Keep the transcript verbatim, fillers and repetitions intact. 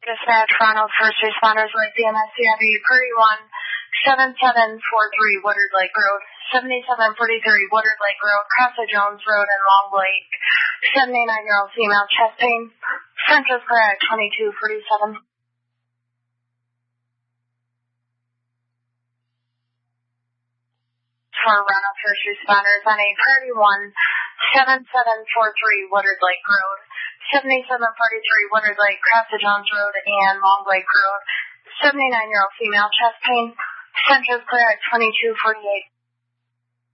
Dispatch, Ronald First Responders with D M S C I V, Prairie one, seven seven four three Woodard Lake Road, seventy-seven forty-three Woodard Lake Road, Casa Jones Road in Long Lake, seventy-nine-year-old female, chest pain, Central Square at twenty-two forty-seven. For Ronald First Responders on a Prairie one, seven seven four three Woodard Lake Road, seventy-seven forty-three Woodard Lake, Casa Jones Road, and Long Lake Road, seventy-nine-year-old female, chest pain, Central Square at twenty-two forty-eight.